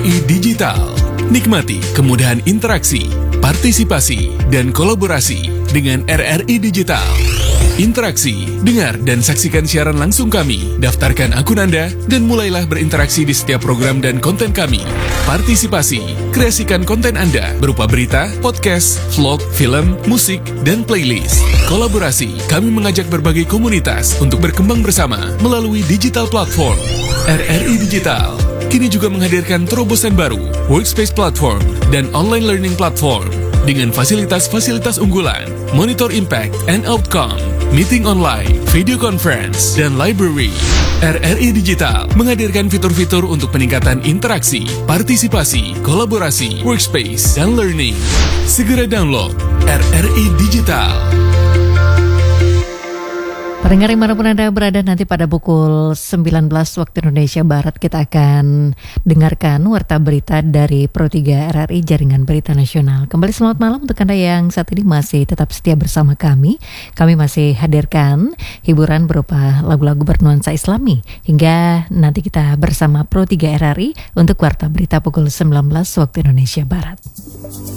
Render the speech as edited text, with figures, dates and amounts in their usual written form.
RRI Digital. Nikmati kemudahan interaksi, partisipasi, dan kolaborasi dengan RRI Digital. Interaksi, dengar dan saksikan siaran langsung kami. Daftarkan akun Anda dan mulailah berinteraksi di setiap program dan konten kami. Partisipasi, kreasikan konten Anda berupa berita, podcast, vlog, film, musik, dan playlist. Kolaborasi, kami mengajak berbagai komunitas untuk berkembang bersama melalui digital platform. RRI Digital kini juga menghadirkan terobosan baru, workspace platform, dan online learning platform dengan fasilitas-fasilitas unggulan, monitor impact and outcome, meeting online, video conference, dan library. RRI Digital menghadirkan fitur-fitur untuk peningkatan interaksi, partisipasi, kolaborasi, workspace, dan learning. Segera download RRI Digital. Pendengar dimanapun Anda berada, nanti pada pukul 19 waktu Indonesia Barat kita akan dengarkan Warta Berita dari Pro 3 RRI Jaringan Berita Nasional. Kembali selamat malam untuk Anda yang saat ini masih tetap setia bersama kami. Kami masih hadirkan hiburan berupa lagu-lagu bernuansa Islami hingga nanti kita bersama Pro 3 RRI untuk Warta Berita pukul 19 waktu Indonesia Barat.